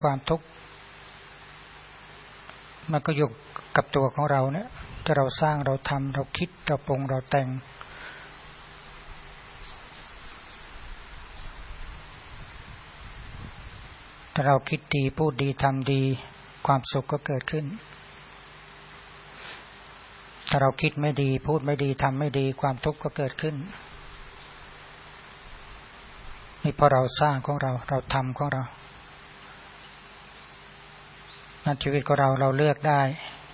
ความทุกข์มันก็อยู่กับตัวของเราเนี่ยที่เราสร้างเราทำเราคิดเราปรุงเราแต่งถ้าเราคิดดีพูดดีทำดีความสุขก็เกิดขึ้นถ้าเราคิดไม่ดีพูดไม่ดีทำไม่ดีความทุกข์ก็เกิดขึ้นนี่พอเราสร้างของเราเราทำของเรานั่นชีวิตของเราเลือกได้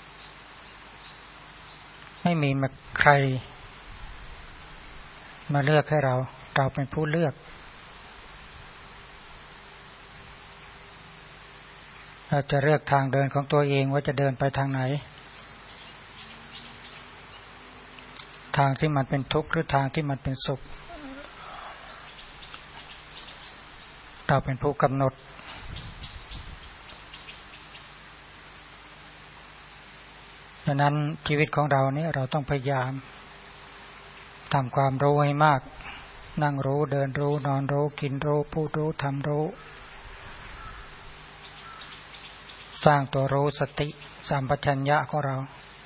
ไม่มีใครมาเลือกให้เราเป็นผู้เลือกเราจะเลือกทางเดินของตัวเองว่าจะเดินไปทางไหนทางที่มันเป็นทุกข์หรือทางที่มันเป็นสุขเราเป็นผู้กำหนดดังนั้นชีวิตของเราเนี่ยเราต้องพยายามทำความรู้ให้มากนั่งรู้เดินรู้นอนรู้กินรู้พูดรู้ทำรู้สร้างตัวรู้สติสัมปชัญญะของเรา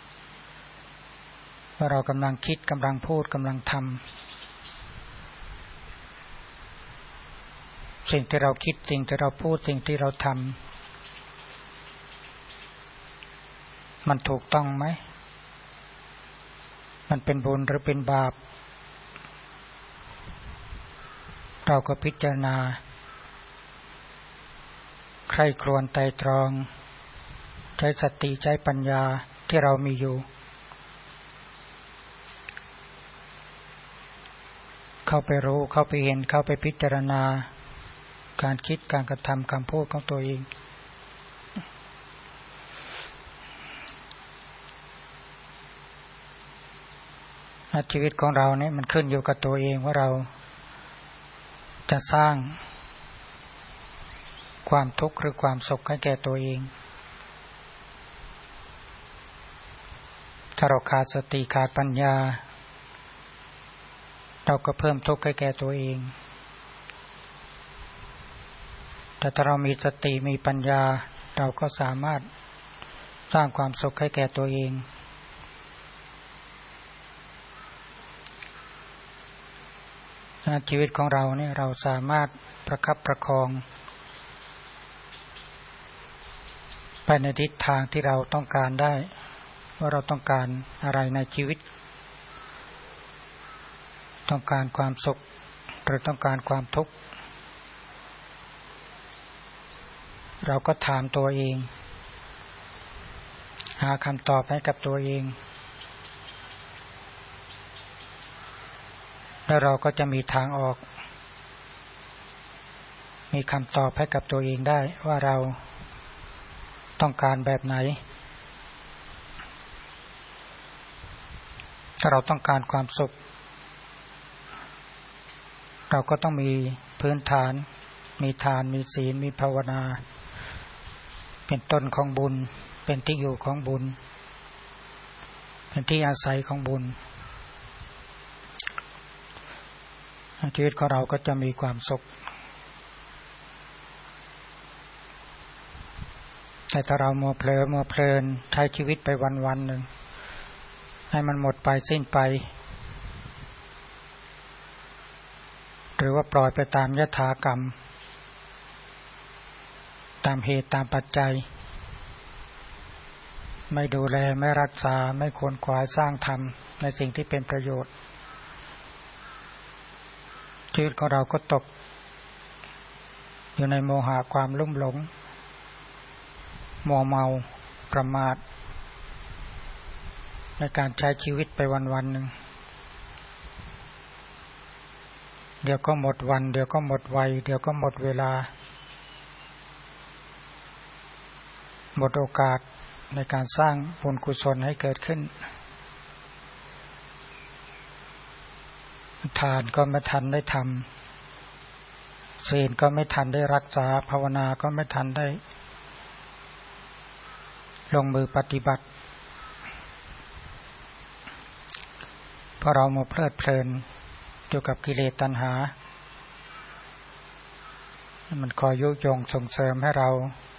ว่าเรากำลังคิดกำลังพูดกำลังทำสิ่งที่เราคิดสิ่งที่เราพูดสิ่งที่เราทำมันถูกต้องไหมมันเป็นบุญหรือเป็นบาปเราก็พิจารณาใคร่ครวญไตร่ตรองใช้สติใช้ปัญญาที่เรามีอยู่เข้าไปรู้เข้าไปเห็นเข้าไปพิจารณาการคิดการกระทำคำพูดของตัวเองชีวิตของเราเนี่ยมันขึ้นอยู่กับตัวเองว่าเราจะสร้างความทุกข์หรือความสุขให้แก่ตัวเองถ้าเราขาดสติขาดปัญญาเราก็เพิ่มทุกข์ให้แก่ตัวเองแต่ถ้าเรามีสติมีปัญญาเราก็สามารถสร้างความสุขให้แก่ตัวเองชีวิตของเราเนี่ยเราสามารถประคับประคองไปในทิศทางที่เราต้องการได้ว่าเราต้องการอะไรในชีวิตต้องการความสุขหรือต้องการความทุกข์เราก็ถามตัวเองหาคำตอบให้กับตัวเองแล้วเราก็จะมีทางออกมีคำตอบให้กับตัวเองได้ว่าเราต้องการแบบไหนถ้าเราต้องการความสุขเราก็ต้องมีพื้นฐานมีทานมีศีลมีภาวนาเป็นต้นของบุญเป็นที่อยู่ของบุญเป็นที่อาศัยของบุญชีวิตของเราก็จะมีความสุขแต่ถ้าเรามัวเพลินใช้ชีวิตไปวันๆหนึ่งให้มันหมดไปสิ้นไปหรือว่าปล่อยไปตามยถากรรมตามเหตุตามปัจจัยไม่ดูแลไม่รักษาไม่ขวนขวายสร้างธรรมในสิ่งที่เป็นประโยชน์ชีวิตของเราก็ตกอยู่ในโมหะความลุ่มหลงมัวเมาประมาทในการใช้ชีวิตไปวันๆหนึ่งเดี๋ยวก็หมดวันเดี๋ยวก็หมดวัยเดี๋ยวก็หมดเวลาหมดโอกาสในการสร้างบุญกุศลให้เกิดขึ้นทานก็ไม่ทันได้ทำศีลก็ไม่ทันได้รักษาภาวนาก็ไม่ทันได้ลงมือปฏิบัติเพราะเรามัวเพลิดเพลินอยู่กับกิเลสตัณหามันคอยยุยงส่งเสริมให้เรา